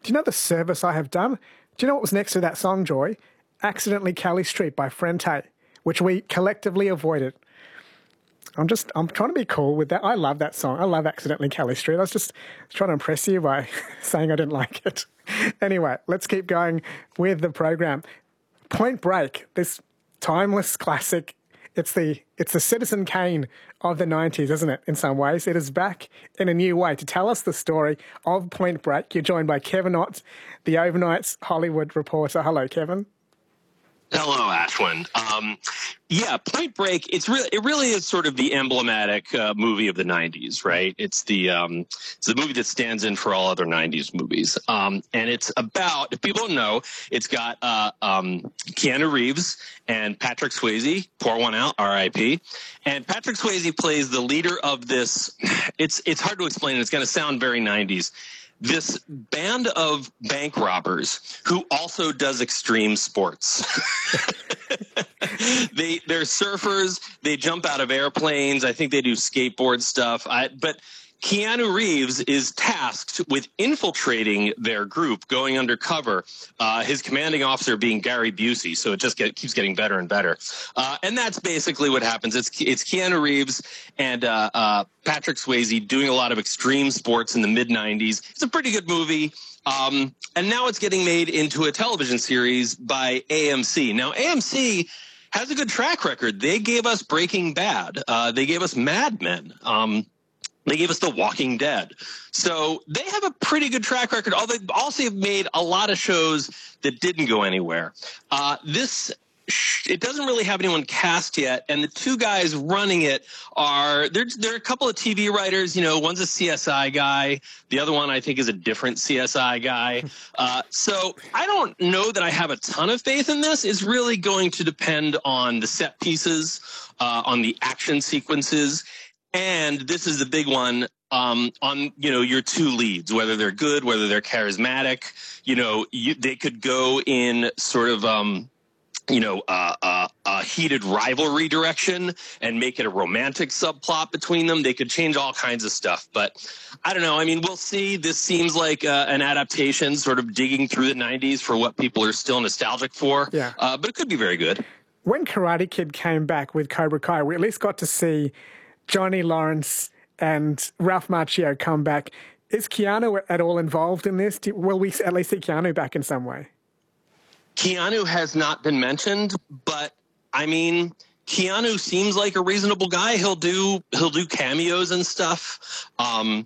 Do you know the service I have done? Do you know what was next to that song, Joy? Accidentally Kelly Street by Frente, which we collectively avoided. I'm trying to be cool with that. I love that song. I love Accidentally Kelly Street. I was just trying to impress you by saying I didn't like it. Anyway, let's keep going with the program. Point Break, this timeless classic. It's the Citizen Kane of the 90s, isn't it, in some ways? It is back in a new way. To tell us the story of Point Break, you're joined by Kevin Ott, the Overnight's Hollywood reporter. Hello, Kevin. Hello, Ashwin. Point Break. It really is sort of the emblematic movie of the '90s, right? It's the movie that stands in for all other '90s movies. And it's about, if people don't know, it's got Keanu Reeves and Patrick Swayze. Pour one out, R.I.P. And Patrick Swayze plays the leader of this. It's hard to explain. It's going to sound very '90s. This band of bank robbers who also does extreme sports. They're surfers. They jump out of airplanes. I think they do skateboard stuff. But Keanu Reeves is tasked with infiltrating their group, going undercover, his commanding officer being Gary Busey. So it just keeps getting better and better. And that's basically what happens. It's Keanu Reeves and Patrick Swayze doing a lot of extreme sports in the mid-'90s. It's a pretty good movie. And now it's getting made into a television series by AMC. Now, AMC has a good track record. They gave us Breaking Bad. They gave us Mad Men. They gave us The Walking Dead. So they have a pretty good track record. Although they also have made a lot of shows that didn't go anywhere. It doesn't really have anyone cast yet, and the two guys running it are they're a couple of TV writers. You know, one's a CSI guy, the other one I think is a different CSI guy. So I don't know that I have a ton of faith in this. It's really going to depend on the set pieces, on the action sequences. And this is the big one, on, your two leads, whether they're good, whether they're charismatic. They could go in sort of, a heated rivalry direction and make it a romantic subplot between them. They could change all kinds of stuff. But I don't know. I mean, we'll see. This seems like an adaptation, sort of digging through the 90s for what people are still nostalgic for. Yeah. But it could be very good. When Karate Kid came back with Cobra Kai, we at least got to see Johnny Lawrence and Ralph Macchio come back. Is Keanu at all involved in this? Will we at least see Keanu back in some way? Keanu has not been mentioned, but I mean, Keanu seems like a reasonable guy. He'll do cameos and stuff. And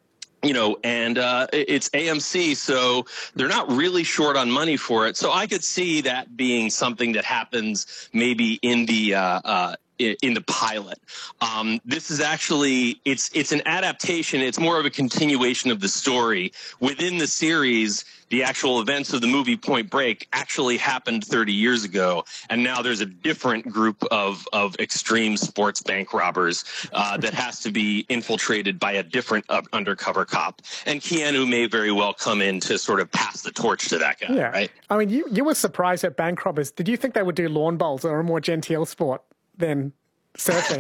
it's AMC, so they're not really short on money for it. So I could see that being something that happens maybe in the pilot. This is actually, it's an adaptation. It's more of a continuation of the story. Within the series, the actual events of the movie Point Break actually happened 30 years ago. And now there's a different group of extreme sports bank robbers that has to be infiltrated by a different undercover cop. And Keanu may very well come in to sort of pass the torch to that guy, right? I mean, you were surprised at bank robbers. Did you think they would do lawn bowls or a more genteel sport than surfing?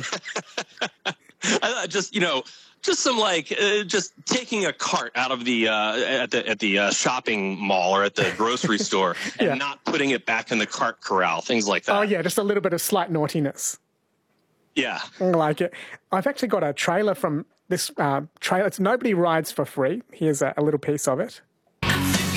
Just some just taking a cart out of the at the shopping mall or at the grocery store and not putting it back in the cart corral, things like that. Oh yeah, just a little bit of slight naughtiness. Yeah, I like it. I've actually got a trailer from this trailer. It's Nobody Rides for Free. Here's a little piece of it.